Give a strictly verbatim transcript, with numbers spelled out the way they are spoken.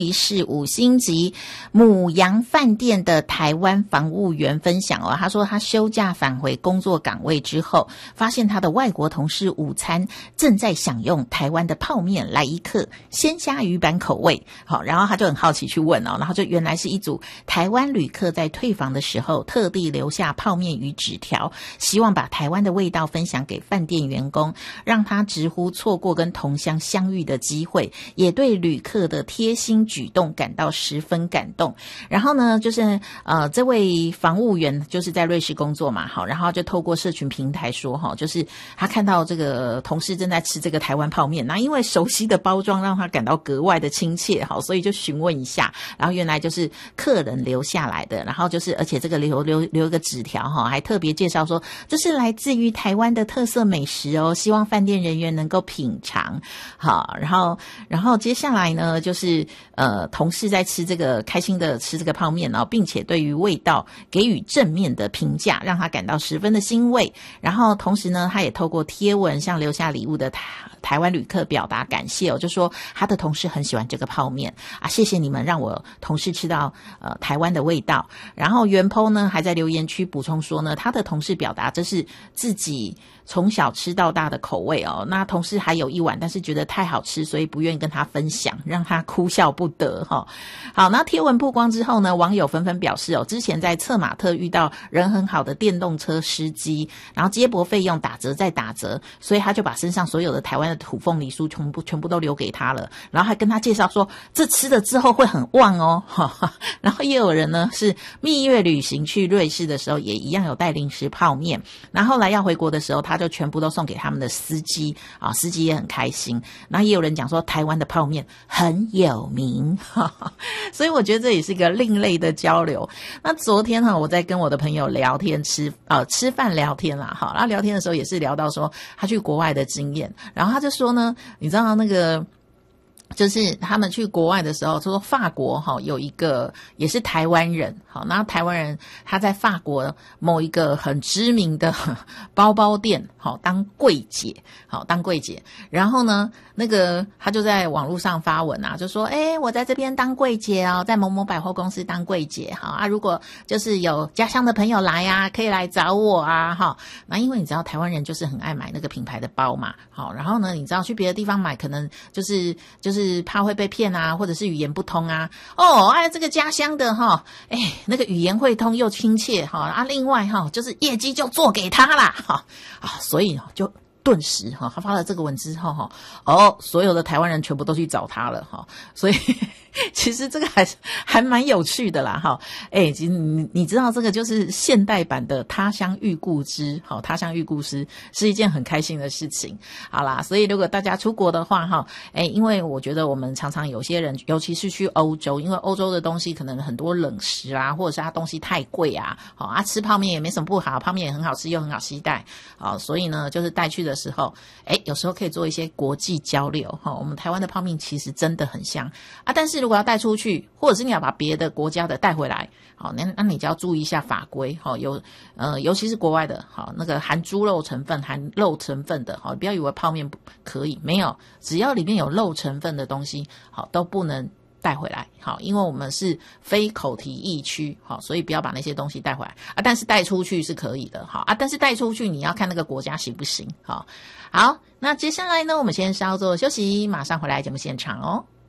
是五星级母羊饭店的台湾房务员分享哦，他说他休假返回工作岗位之后，发现他的外国同事午餐正在享用台湾的泡面，来一客鲜虾鱼板口味。好，然后他就很好奇去问哦，然后就原来是一组台湾旅客在退房的时候特地留下泡面与纸条，希望把台湾的味道分享给饭店员工，让他直呼错过跟同乡相遇的机会，也对旅客的贴心举动感到十分感动。然后呢，就是呃，这位房务员就是在瑞士工作嘛，好，然后就透过社群平台说哈，就是他看到这个同事正在吃这个台湾泡面，那因为熟悉的包装让他感到格外的亲切，好，所以就询问一下，然后原来就是客人留下来的，然后就是而且这个留留留一个纸条哈，还特别介绍说这是来自于台湾的特色美食哦，希望饭店人员能够品尝。好，然后然后接下来呢，就是呃。同事在吃这个开心的吃这个泡面哦，并且对于味道给予正面的评价，让他感到十分的欣慰。然后同时呢，他也透过贴文向留下礼物的台台湾旅客表达感谢哦，就说他的同事很喜欢这个泡面啊，谢谢你们让我同事吃到呃台湾的味道。然后袁 po 呢还在留言区补充说呢，他的同事表达这是自己从小吃到大的口味哦，那同事还有一碗，但是觉得太好吃，所以不愿意跟他分享，让他哭笑不得哈、哦。好，那贴文曝光之后呢，网友纷纷表示哦，之前在策马特遇到人很好的电动车司机，然后接驳费用打折再打折，所以他就把身上所有的台湾的土凤梨酥全部全部都留给他了，然后还跟他介绍说这吃了之后会很旺哦。然后也有人呢是蜜月旅行去瑞士的时候也一样有带零食泡面，然后后来要回国的时候他就全部都送给他们的司机啊，司机也很开心。然后也有人讲说台湾的泡面很有名，所以我觉得这也是一个另类的交流。那昨天哈，我在跟我的朋友聊天吃呃吃饭聊天啦，好，然后聊天的时候也是聊到说他去国外的经验，然后他就说呢，你知道那个。就是他们去国外的时候，说法国哈有一个也是台湾人，好，那台湾人他在法国某一个很知名的包包店，好当柜姐，好当柜姐，然后呢，那个他就在网络上发文啊，就说，哎，我在这边当柜姐哦，在某某百货公司当柜姐，好啊，如果就是有家乡的朋友来啊，可以来找我啊，哈，那因为你知道台湾人就是很爱买那个品牌的包嘛，好，然后呢，你知道去别的地方买，可能就是就是。是怕会被骗啊，或者是语言不通啊。哦，哎，这个家乡的哈，哎，那个语言会通又亲切哈啊，另外哈，就是业绩就做给他啦哈啊，所以就顿时哈，他发了这个文之后哈，哦，所有的台湾人全部都去找他了哈，所以。其实这个还是还蛮有趣的啦哈，哎，其实你你知道这个就是现代版的他乡遇故知，好，他乡遇故知是一件很开心的事情。好啦，所以如果大家出国的话哈，哎，因为我觉得我们常常有些人，尤其是去欧洲，因为欧洲的东西可能很多冷食啊，或者是它东西太贵啊，好啊，吃泡面也没什么不好，泡面也很好吃又很好携带，好，所以呢，就是带去的时候，哎，有时候可以做一些国际交流哈。我们台湾的泡面其实真的很香啊，但是如果要带出去，或者是你要把别的国家的带回来，好，那那你就要注意一下法规，好，有呃，尤其是国外的，好，那个含猪肉成分、含肉成分的，好，不要以为泡面不可以，没有，只要里面有肉成分的东西，好，都不能带回来，好，因为我们是非口蹄疫区，好，所以不要把那些东西带回来啊，但是带出去是可以的，好啊，但是带出去你要看那个国家行不行，好，好，那接下来呢，我们先稍作休息，马上回来节目现场哦。